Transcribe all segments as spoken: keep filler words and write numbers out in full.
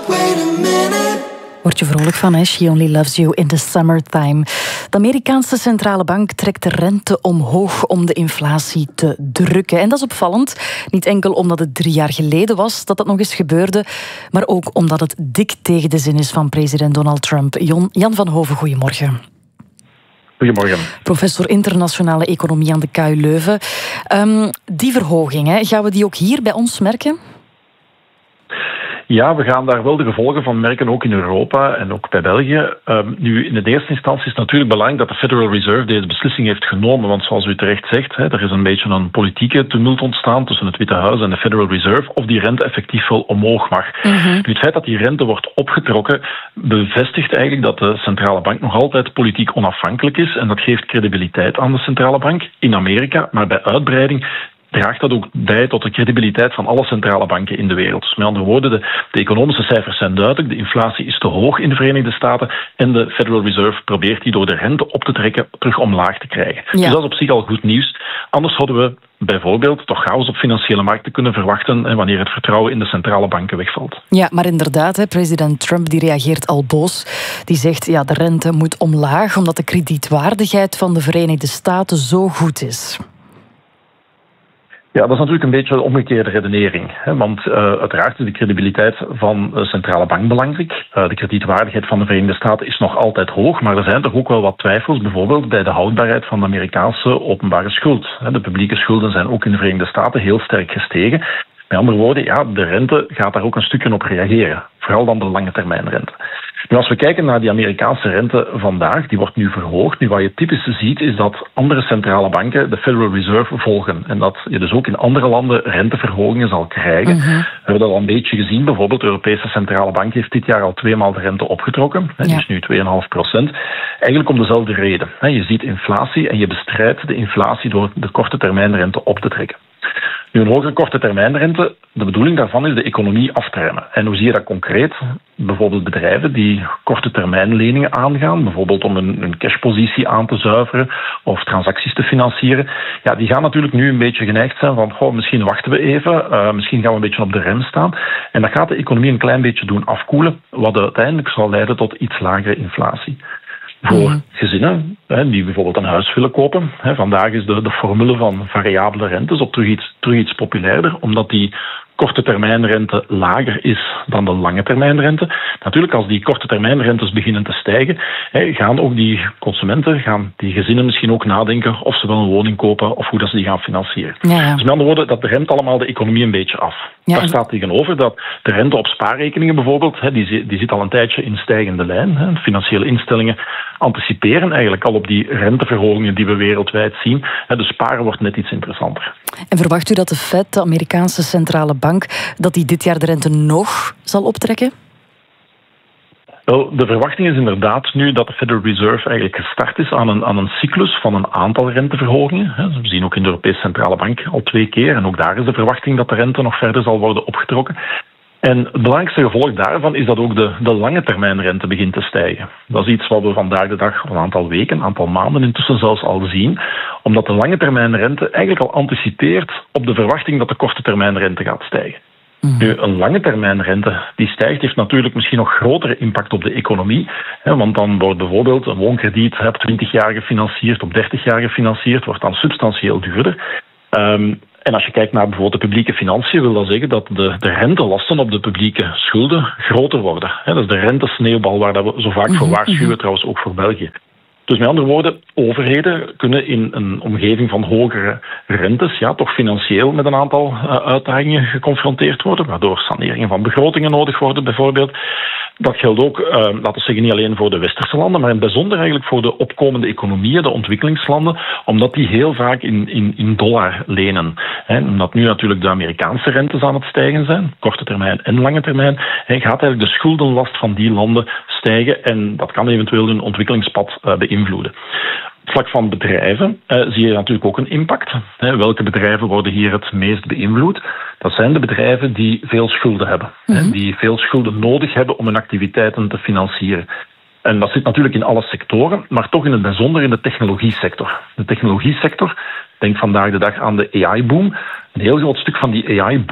Word je vrolijk van, hè? She only loves you in the summertime. De Amerikaanse centrale bank trekt de rente omhoog om de inflatie te drukken. En dat is opvallend. Niet enkel omdat het drie jaar geleden was dat dat nog eens gebeurde, maar ook omdat het dik tegen de zin is van president Donald Trump. Jon, Jan van Hoven, goedemorgen. Goedemorgen. Professor internationale economie aan de K U Leuven. Um, die verhoging, hè, gaan we die ook hier bij ons merken? Ja, we gaan daar wel de gevolgen van merken, ook in Europa en ook bij België. Um, nu, in de eerste instantie is het natuurlijk belangrijk dat de Federal Reserve deze beslissing heeft genomen. Want zoals u terecht zegt, hè, er is een beetje een politieke tumult ontstaan tussen het Witte Huis en de Federal Reserve of die rente effectief wel omhoog mag. Mm-hmm. Nu, het feit dat die rente wordt opgetrokken bevestigt eigenlijk dat de centrale bank nog altijd politiek onafhankelijk is. En dat geeft credibiliteit aan de centrale bank in Amerika, maar bij uitbreiding draagt dat ook bij tot de credibiliteit van alle centrale banken in de wereld. Dus met andere woorden, de, de economische cijfers zijn duidelijk. De inflatie is te hoog in de Verenigde Staten en de Federal Reserve probeert die door de rente op te trekken terug omlaag te krijgen. Ja. Dus dat is op zich al goed nieuws. Anders hadden we bijvoorbeeld toch chaos op financiële markten kunnen verwachten en wanneer het vertrouwen in de centrale banken wegvalt. Ja, maar inderdaad, hè, president Trump die reageert al boos. Die zegt, ja, de rente moet omlaag omdat de kredietwaardigheid van de Verenigde Staten zo goed is. Ja, dat is natuurlijk een beetje een omgekeerde redenering. Hè? Want uh, uiteraard is de credibiliteit van de centrale bank belangrijk. Uh, de kredietwaardigheid van de Verenigde Staten is nog altijd hoog, maar er zijn toch ook wel wat twijfels, bijvoorbeeld bij de houdbaarheid van de Amerikaanse openbare schuld. De publieke schulden zijn ook in de Verenigde Staten heel sterk gestegen. Met andere woorden, ja, de rente gaat daar ook een stukje op reageren. Vooral dan de lange termijn rente. Nu, als we kijken naar die Amerikaanse rente vandaag, die wordt nu verhoogd. Nu, wat je typisch ziet, is dat andere centrale banken de Federal Reserve volgen. En dat je dus ook in andere landen renteverhogingen zal krijgen. Mm-hmm. We hebben dat al een beetje gezien. Bijvoorbeeld de Europese Centrale Bank heeft dit jaar al tweemaal de rente opgetrokken. Ja. Die is nu twee komma vijf procent. Eigenlijk om dezelfde reden. Je ziet inflatie en je bestrijdt de inflatie door de korte termijn rente op te trekken. Nu, een hogere korte termijnrente, de bedoeling daarvan is de economie af te remmen. En hoe zie je dat concreet? Bijvoorbeeld bedrijven die korte termijn leningen aangaan, bijvoorbeeld om een, een cashpositie aan te zuiveren of transacties te financieren. Ja, die gaan natuurlijk nu een beetje geneigd zijn van, goh, misschien wachten we even, uh, misschien gaan we een beetje op de rem staan. En dat gaat de economie een klein beetje doen afkoelen, wat uiteindelijk zal leiden tot iets lagere inflatie. Voor gezinnen hè, die bijvoorbeeld een huis willen kopen. Hè, vandaag is de, de formule van variabele rentes op terug iets, terug iets populairder, omdat die korte termijnrente lager is dan de lange termijnrente. Natuurlijk, als die korte termijnrentes beginnen te stijgen, hè, gaan ook die consumenten, gaan die gezinnen misschien ook nadenken of ze wel een woning kopen of hoe dat ze die gaan financieren. Ja, ja. Dus met andere woorden, dat remt allemaal de economie een beetje af. Ja, Daar staat tegenover dat de rente op spaarrekeningen bijvoorbeeld, hè, die, die zit al een tijdje in stijgende lijn. Hè. Financiële instellingen anticiperen eigenlijk al op die renteverhogingen die we wereldwijd zien. Hè, dus sparen wordt net iets interessanter. En verwacht u dat de Fed, de Amerikaanse centrale bank, dat die dit jaar de rente nog zal optrekken? Wel, de verwachting is inderdaad nu dat de Federal Reserve eigenlijk gestart is aan een, aan een cyclus van een aantal renteverhogingen. We zien ook in de Europese Centrale Bank al twee keer. En ook daar is de verwachting dat de rente nog verder zal worden opgetrokken. En het belangrijkste gevolg daarvan is dat ook de, de lange termijn rente begint te stijgen. Dat is iets wat we vandaag de dag, een aantal weken, een aantal maanden intussen zelfs al zien. Omdat de lange termijn rente eigenlijk al anticipeert op de verwachting dat de korte termijn rente gaat stijgen. Mm. Nu, een lange termijn rente die stijgt, heeft natuurlijk misschien nog grotere impact op de economie. Hè, want dan wordt bijvoorbeeld een woonkrediet op twintig jaar gefinancierd, op dertig jaar gefinancierd, wordt dan substantieel duurder. Um, En als je kijkt naar bijvoorbeeld de publieke financiën, wil dat zeggen dat de, de rentelasten op de publieke schulden groter worden. He, dat is de rentesneeuwbal waar dat we zo vaak voor waarschuwen, trouwens ook voor België. Dus met andere woorden, overheden kunnen in een omgeving van hogere rentes ja, toch financieel met een aantal uh, uitdagingen geconfronteerd worden, waardoor saneringen van begrotingen nodig worden bijvoorbeeld. Dat geldt ook, uh, laten we zeggen, niet alleen voor de westerse landen, maar in het bijzonder eigenlijk voor de opkomende economieën, de ontwikkelingslanden, omdat die heel vaak in, in, in dollar lenen. He, omdat nu natuurlijk de Amerikaanse rentes aan het stijgen zijn, korte termijn en lange termijn, he, gaat eigenlijk de schuldenlast van die landen stijgen en dat kan eventueel hun ontwikkelingspad uh, beïnvloeden. Op vlak van bedrijven uh, zie je natuurlijk ook een impact. Hè. Welke bedrijven worden hier het meest beïnvloed? Dat zijn de bedrijven die veel schulden hebben. Mm-hmm. Hè, die veel schulden nodig hebben om hun activiteiten te financieren. En dat zit natuurlijk in alle sectoren, maar toch in het bijzonder in de technologiesector. De technologiesector, denk vandaag de dag aan de A I-boom. Een heel groot stuk van die A I-boom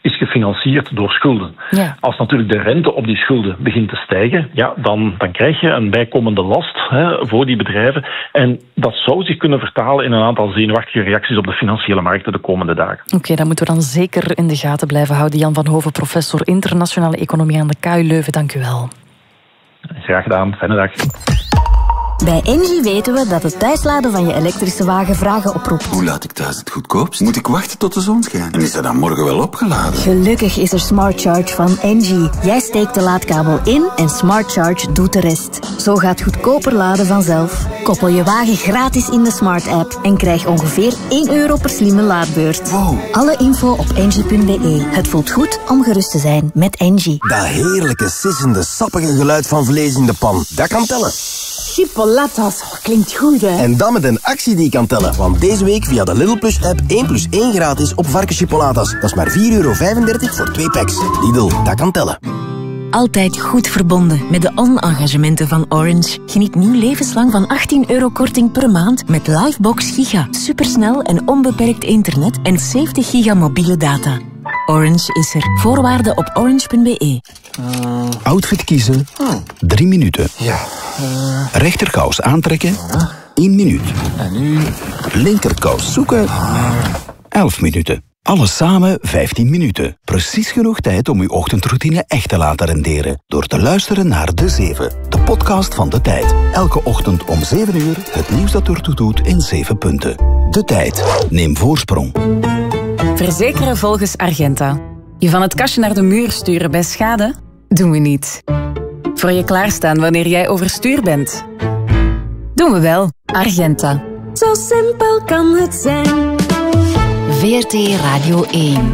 is gefinancierd door schulden. Ja. Als natuurlijk de rente op die schulden begint te stijgen, ja, dan, dan krijg je een bijkomende last hè, voor die bedrijven. En dat zou zich kunnen vertalen in een aantal zenuwachtige reacties op de financiële markten de komende dagen. Oké, okay, dat moeten we dan zeker in de gaten blijven houden. Jan van Hoven, professor internationale economie aan de K U Leuven. Dank u wel. Graag gedaan. Fijne dag. Bij Engie weten we dat het thuisladen van je elektrische wagen vragen oproept. Hoe laat ik thuis het goedkoopst? Moet ik wachten tot de zon schijnt? En is dat dan morgen wel opgeladen? Gelukkig is er Smart Charge van Engie. Jij steekt de laadkabel in en Smart Charge doet de rest. Zo gaat goedkoper laden vanzelf. Koppel je wagen gratis in de Smart app en krijg ongeveer één euro per slimme laadbeurt. Wow. Alle info op engie punt be. Het voelt goed om gerust te zijn met Engie. Dat heerlijke, sissende, sappige geluid van vlees in de pan. Dat kan tellen. Chipolatas, klinkt goed hè? En dan met een actie die kan tellen. Want deze week via de Lidl Plus app één plus één gratis op varkenschipolatas. Dat is maar vier euro vijfendertig voor twee packs. Lidl, dat kan tellen. Altijd goed verbonden met de on-engagementen van Orange. Geniet nu levenslang van achttien euro korting per maand met Livebox Giga. Supersnel en onbeperkt internet en zeventig giga mobiele data. Orange is er. Voorwaarden op orange punt be. Uh, Outfit kiezen. Oh. Drie minuten. Ja. Uh, Rechterkous aantrekken. Uh, één minuut. En nu? Linkerkous zoeken. Uh, Elf minuten. Alles samen vijftien minuten. Precies genoeg tijd om uw ochtendroutine echt te laten renderen. Door te luisteren naar De Zeven, de podcast van De Tijd. Elke ochtend om zeven uur het nieuws dat ertoe doet in zeven punten. De Tijd. Neem voorsprong. Verzekeren volgens Argenta. Je van het kastje naar de muur sturen bij schade? Doen we niet. Voor je klaarstaan wanneer jij overstuur bent? Doen we wel. Argenta. Zo simpel kan het zijn. V R T Radio één.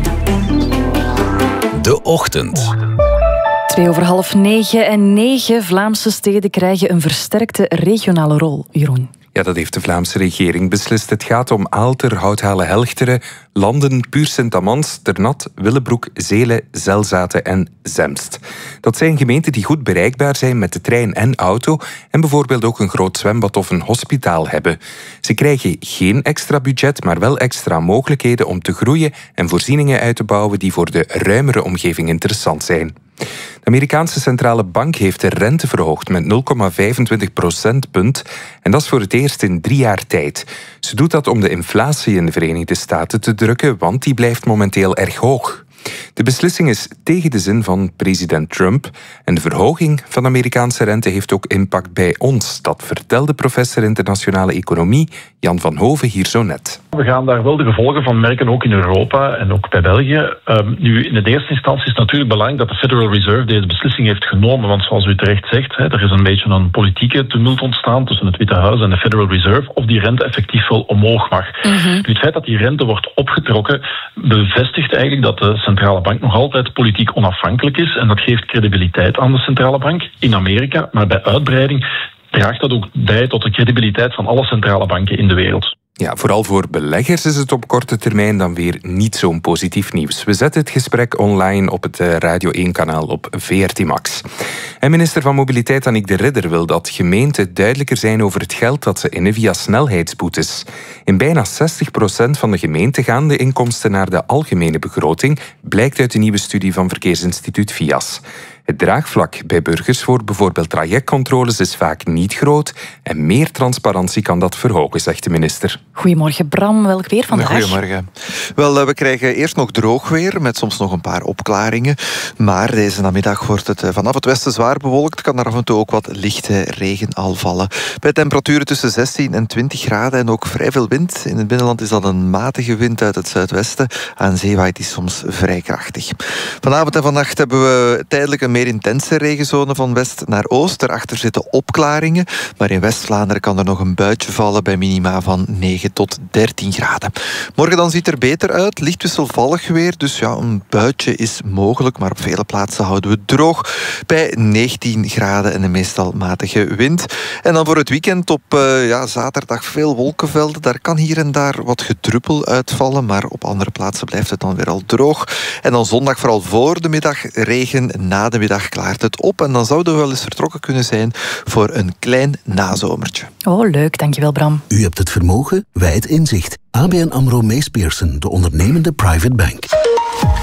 De Ochtend. Twee over half negen en negen Vlaamse steden krijgen een versterkte regionale rol. Jeroen. Ja, dat heeft de Vlaamse regering beslist. Het gaat om Aalter, Houthalen-Helchteren, Landen, Puur-Sint-Amans, Ternat, Willebroek, Zelen, Zelzaten en Zemst. Dat zijn gemeenten die goed bereikbaar zijn met de trein en auto en bijvoorbeeld ook een groot zwembad of een hospitaal hebben. Ze krijgen geen extra budget, maar wel extra mogelijkheden om te groeien en voorzieningen uit te bouwen die voor de ruimere omgeving interessant zijn. De Amerikaanse centrale bank heeft de rente verhoogd met nul komma vijfentwintig procentpunt en dat is voor het eerst in drie jaar tijd. Ze doet dat om de inflatie in de Verenigde Staten te drukken, want die blijft momenteel erg hoog. De beslissing is tegen de zin van president Trump en de verhoging van de Amerikaanse rente heeft ook impact bij ons. Dat vertelde professor internationale economie Jan van Hoven hier zo net. We gaan daar wel de gevolgen van merken, ook in Europa en ook bij België. Um, nu, in de eerste instantie is het natuurlijk belangrijk dat de Federal Reserve deze beslissing heeft genomen, want zoals u terecht zegt, hè, er is een beetje een politieke tumult ontstaan tussen het Witte Huis en de Federal Reserve, of die rente effectief wel omhoog mag. Mm-hmm. Nu, het feit dat die rente wordt opgetrokken, bevestigt eigenlijk dat de centrale bank nog altijd politiek onafhankelijk is en dat geeft credibiliteit aan de centrale bank in Amerika, maar bij uitbreiding draagt dat ook bij tot de credibiliteit van alle centrale banken in de wereld. Ja, vooral voor beleggers is het op korte termijn dan weer niet zo'n positief nieuws. We zetten het gesprek online op het Radio één-kanaal op V R T Max. En minister van Mobiliteit Annick de Ridder wil dat gemeenten duidelijker zijn over het geld dat ze innen via snelheidsboetes. In bijna zestig procent van de gemeenten gaan de inkomsten naar de algemene begroting, blijkt uit de nieuwe studie van Verkeersinstituut V I A S. Het draagvlak bij burgers voor bijvoorbeeld trajectcontroles is vaak niet groot en meer transparantie kan dat verhogen, zegt de minister. Goedemorgen Bram, welk weer vandaag? Goedemorgen. Wel, we krijgen eerst nog droog weer met soms nog een paar opklaringen. Maar deze namiddag wordt het vanaf het westen zwaar bewolkt. Kan er af en toe ook wat lichte regen al vallen. Bij temperaturen tussen zestien en twintig graden en ook vrij veel wind. In het binnenland is dat een matige wind uit het zuidwesten. Aan zee waait die soms vrij krachtig. Vanavond en vannacht hebben we tijdelijk een meer intense regenzone van west naar oost. Daarachter zitten opklaringen. Maar in West-Vlaanderen kan er nog een buitje vallen bij minima van negen tot dertien graden. Morgen dan ziet er beter uit. Licht wisselvallig weer. Dus ja, een buitje is mogelijk. Maar op vele plaatsen houden we het droog. Bij negentien graden en een meestal matige wind. En dan voor het weekend op uh, ja, zaterdag veel wolkenvelden. Daar kan hier en daar wat gedruppel uitvallen. Maar op andere plaatsen blijft het dan weer al droog. En dan zondag vooral voor de middag regen. Na de middag klaart het op. En dan zouden we wel eens vertrokken kunnen zijn voor een klein nazomertje. Oh, leuk. Dankjewel, Bram. U hebt het vermogen, wij het inzicht. A B N AMRO Mees Pierson, de ondernemende private bank.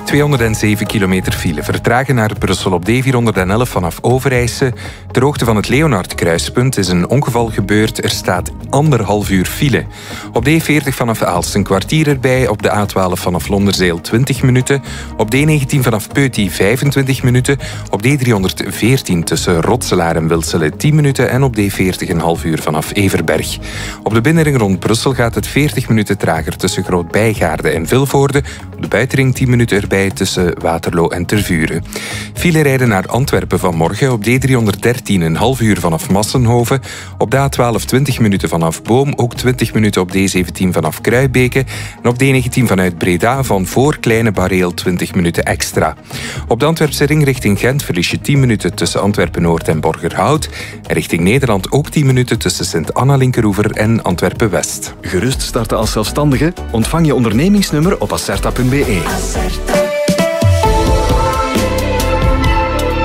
tweehonderdzeven kilometer file. Vertragen naar Brussel op D vierhonderdelf vanaf Overijse. Ter hoogte van het Leonard-kruispunt is een ongeval gebeurd. Er staat anderhalf uur file. Op D veertig vanaf Aalst een kwartier erbij. Op de A twaalf vanaf Londerzeel twintig minuten. Op D negentien vanaf Peuty vijfentwintig minuten. Op D driehonderdveertien tussen Rotselaar en Wilsele tien minuten. En op D veertig een half uur vanaf Everberg. Op de binnenring rond Brussel gaat het veertig minuten trager tussen Groot-Bijgaarde en Vilvoorde. Op de buitenring tien minuten erbij tussen Waterloo en Tervuren. File rijden naar Antwerpen vanmorgen op D driehonderddertien een half uur vanaf Massenhoven. Op de A twaalf twintig minuten vanaf Boom, ook twintig minuten op D zeventien vanaf Kruibeke. En op D negentien vanuit Breda van voor Kleine Bareel twintig minuten extra. Op de Antwerpse ring richting Gent verlies je tien minuten tussen Antwerpen-Noord en Borgerhout. En richting Nederland ook tien minuten tussen Sint-Anna-Linkeroever en Antwerpen-West. Gerust starten als zelfstandige? Ontvang je ondernemingsnummer op acerta punt b e.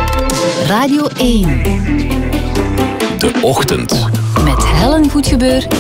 Radio één. De Ochtend. Met Helen Goedgebeur